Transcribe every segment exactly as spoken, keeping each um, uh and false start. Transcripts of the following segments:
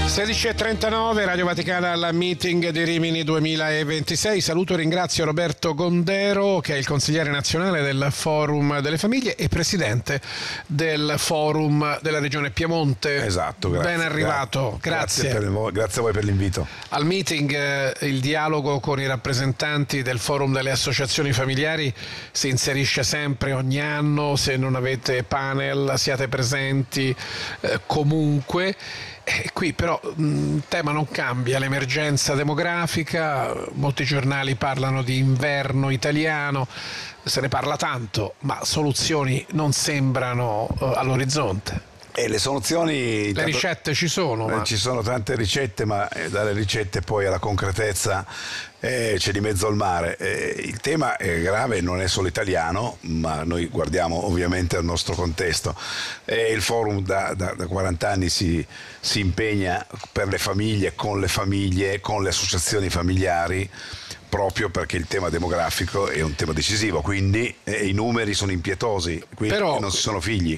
sedici e trentanove, Radio Vaticana alla meeting di Rimini duemilaventisei. Saluto e ringrazio Roberto Gondero, che è il consigliere nazionale del Forum delle Famiglie e presidente del Forum della Regione Piemonte. Esatto, grazie. Ben arrivato, grazie. Grazie, per, grazie a voi per l'invito. Al meeting eh, il dialogo con i rappresentanti del Forum delle associazioni familiari si inserisce sempre, ogni anno. Se non avete panel siate presenti eh, comunque. E qui però il tema non cambia, l'emergenza demografica, molti giornali parlano di inverno italiano, se ne parla tanto, ma soluzioni non sembrano uh, all'orizzonte. E le soluzioni... Le tanto, ricette ci sono. Eh, Ma... Ci sono tante ricette, ma dalle ricette poi alla concretezza eh, c'è di mezzo al mare. Eh, il tema è grave, non è solo italiano, ma noi guardiamo ovviamente al nostro contesto. Eh, il Forum da, da, da quaranta anni si, si impegna per le famiglie, con le famiglie, con le associazioni familiari, proprio perché il tema demografico è un tema decisivo, quindi eh, i numeri sono impietosi, quindi però, non si sono figli.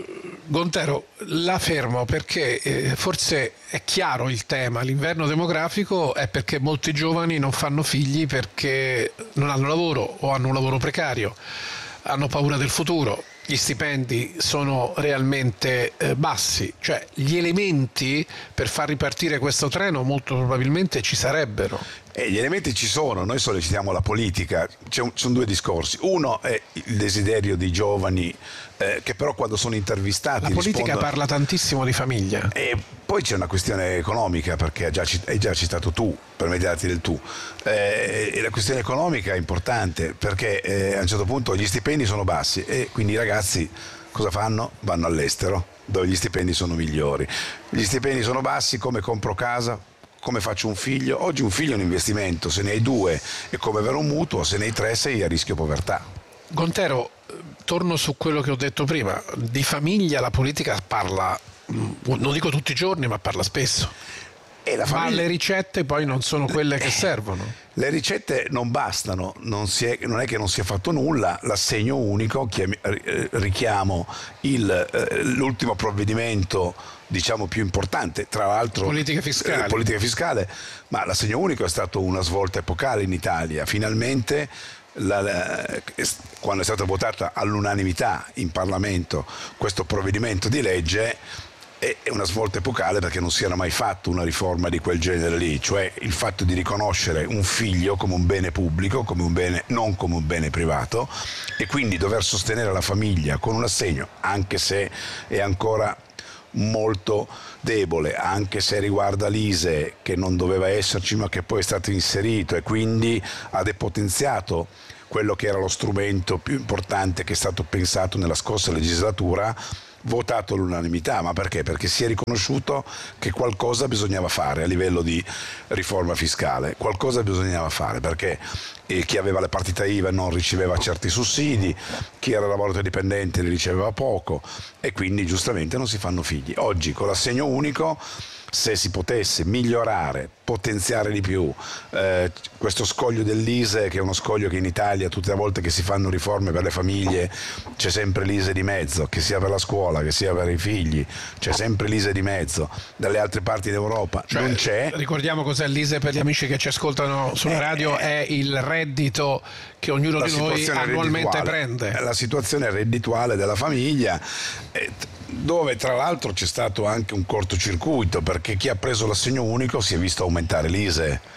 Gontero, la fermo perché eh, forse è chiaro il tema, l'inverno demografico è perché molti giovani non fanno figli perché non hanno lavoro o hanno un lavoro precario, hanno paura del futuro. Gli stipendi sono realmente eh, bassi, cioè gli elementi per far ripartire questo treno molto probabilmente ci sarebbero. E gli elementi ci sono, noi sollecitiamo la politica, c'è un, ci sono due discorsi. Uno è il desiderio di giovani eh, che però quando sono intervistati la politica rispondono... parla tantissimo di famiglia. E poi c'è una questione economica, perché hai già, hai già citato tu, per me darti del tu, eh, e la questione economica è importante perché eh, a un certo punto gli stipendi sono bassi e quindi i ragazzi cosa fanno? Vanno all'estero dove gli stipendi sono migliori. Gli stipendi sono bassi, come compro casa? Come faccio un figlio? Oggi un figlio è un investimento, se ne hai due è come avere un mutuo, se ne hai tre sei a rischio povertà. Gontero, torno su quello che ho detto prima, di famiglia la politica parla, non dico tutti i giorni, ma parla spesso. E la famiglia... Ma le ricette poi non sono quelle che servono. Le ricette non bastano, non, si è, non è che non sia fatto nulla, l'assegno unico, richiamo il, l'ultimo provvedimento diciamo più importante, tra l'altro politica fiscale. Eh, politica fiscale, ma l'assegno unico è stato una svolta epocale in Italia, finalmente la, la, quando è stata votata all'unanimità in Parlamento questo provvedimento di legge è una svolta epocale perché non si era mai fatto una riforma di quel genere lì, cioè il fatto di riconoscere un figlio come un bene pubblico, come un bene, non come un bene privato, e quindi dover sostenere la famiglia con un assegno, anche se è ancora molto debole, anche se riguarda l'I S E E che non doveva esserci ma che poi è stato inserito e quindi ha depotenziato quello che era lo strumento più importante che è stato pensato nella scorsa legislatura, votato all'unanimità. Ma perché? Perché si è riconosciuto che qualcosa bisognava fare a livello di riforma fiscale, qualcosa bisognava fare perché eh, chi aveva le partite I V A non riceveva certi sussidi, chi era lavoratore dipendente li riceveva poco e quindi giustamente non si fanno figli. Oggi con l'assegno unico, se si potesse migliorare, potenziare di più eh, questo scoglio dell'I S E E, che è uno scoglio che in Italia tutte le volte che si fanno riforme per le famiglie c'è sempre l'I S E E di mezzo, che sia per la scuola, che sia per i figli, c'è sempre l'I S E E di mezzo, dalle altre parti d'Europa cioè, non c'è. Ricordiamo cos'è l'I S E E per gli amici che ci ascoltano sulla radio, è il reddito che ognuno di noi annualmente prende. La situazione reddituale della famiglia, eh, dove tra l'altro c'è stato anche un cortocircuito perché chi ha preso l'assegno unico si è visto aumentare l'I S E E,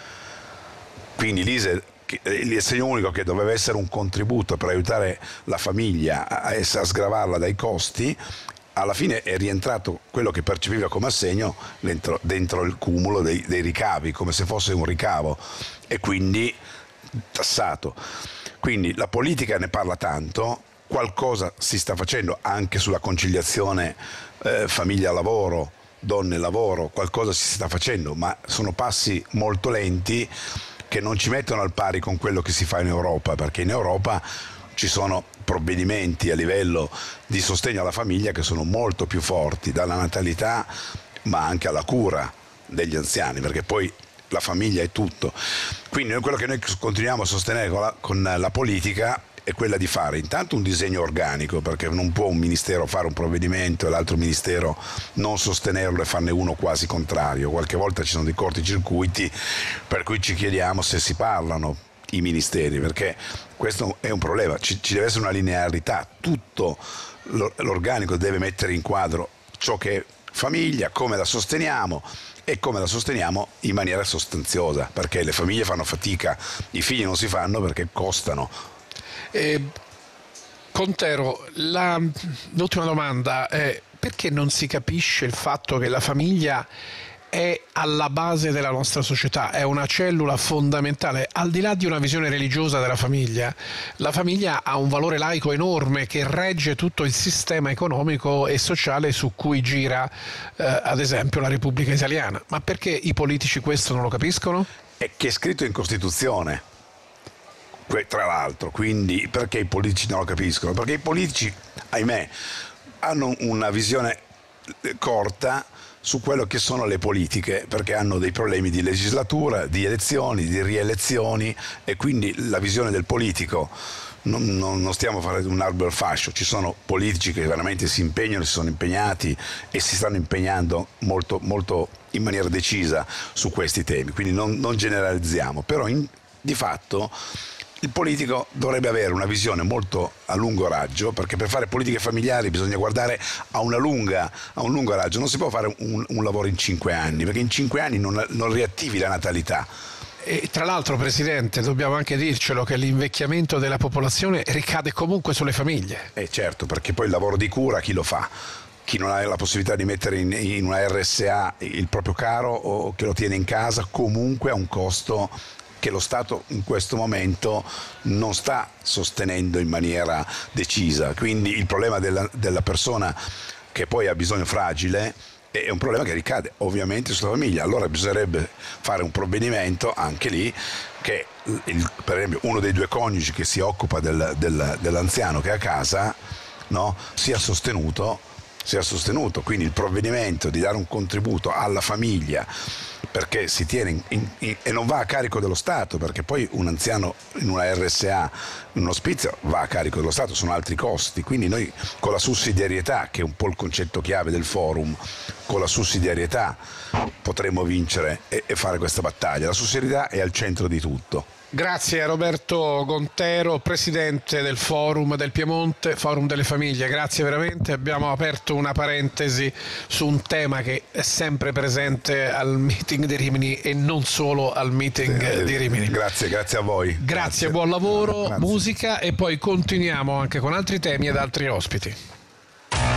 quindi l'I S E E, l'assegno unico che doveva essere un contributo per aiutare la famiglia a, a sgravarla dai costi, alla fine è rientrato quello che percepiva come assegno dentro, dentro il cumulo dei, dei ricavi, come se fosse un ricavo e quindi tassato. Quindi la politica ne parla tanto, qualcosa si sta facendo anche sulla conciliazione eh, famiglia-lavoro, donne-lavoro, qualcosa si sta facendo, ma sono passi molto lenti che non ci mettono al pari con quello che si fa in Europa, perché in Europa ci sono provvedimenti a livello di sostegno alla famiglia che sono molto più forti, dalla natalità ma anche alla cura degli anziani, perché poi la famiglia è tutto. Quindi quello che noi continuiamo a sostenere con la, con la politica è quella di fare intanto un disegno organico, perché non può un ministero fare un provvedimento e l'altro ministero non sostenerlo e farne uno quasi contrario. Qualche volta ci sono dei corticircuiti per cui ci chiediamo se si parlano i ministeri, perché questo è un problema, ci, ci deve essere una linearità, tutto l'organico deve mettere in quadro ciò che è famiglia, come la sosteniamo e come la sosteniamo in maniera sostanziosa, perché le famiglie fanno fatica, i figli non si fanno perché costano. Eh, Contero, la, l'ultima domanda è: perché non si capisce il fatto che la famiglia è alla base della nostra società, è una cellula fondamentale, al di là di una visione religiosa della famiglia? La famiglia ha un valore laico enorme che regge tutto il sistema economico e sociale su cui gira eh, ad esempio la Repubblica Italiana. Ma perché i politici questo non lo capiscono? È che è scritto in Costituzione, tra l'altro, quindi perché i politici non lo capiscono? Perché i politici, ahimè, hanno una visione corta su quello che sono le politiche, perché hanno dei problemi di legislatura, di elezioni, di rielezioni, e quindi la visione del politico, non, non, non stiamo a fare un albero fascio, ci sono politici che veramente si impegnano, si sono impegnati e si stanno impegnando molto, molto in maniera decisa su questi temi, quindi non, non generalizziamo, però in, di fatto il politico dovrebbe avere una visione molto a lungo raggio, perché per fare politiche familiari bisogna guardare a, una lunga, a un lungo raggio, non si può fare un, un lavoro in cinque anni, perché in cinque anni non, non riattivi la natalità. E tra l'altro, Presidente, dobbiamo anche dircelo che l'invecchiamento della popolazione ricade comunque sulle famiglie. Eh certo, perché poi il lavoro di cura chi lo fa? Chi non ha la possibilità di mettere in, in una R S A il proprio caro o che lo tiene in casa, comunque ha un costo che lo Stato in questo momento non sta sostenendo in maniera decisa. Quindi il problema della, della persona che poi ha bisogno fragile è un problema che ricade ovviamente sulla famiglia. Allora bisognerebbe fare un provvedimento anche lì che il, per esempio uno dei due coniugi che si occupa del, del, dell'anziano che è a casa, no, sia sostenuto sia sostenuto, quindi il provvedimento di dare un contributo alla famiglia perché si tiene in, in, in, e non va a carico dello Stato, perché poi un anziano in una R S A, in un ospizio, va a carico dello Stato, sono altri costi, quindi noi con la sussidiarietà, che è un po' il concetto chiave del forum, con la sussidiarietà potremmo vincere e, e fare questa battaglia. La sussidiarietà è al centro di tutto. Grazie a Roberto Gontero, Presidente del Forum del Piemonte, Forum delle Famiglie. Grazie veramente, abbiamo aperto una parentesi su un tema che è sempre presente al meeting di Rimini e non solo al meeting eh, di Rimini. Grazie, grazie a voi. Grazie, grazie. Buon lavoro, grazie. Musica, e poi continuiamo anche con altri temi ed altri ospiti.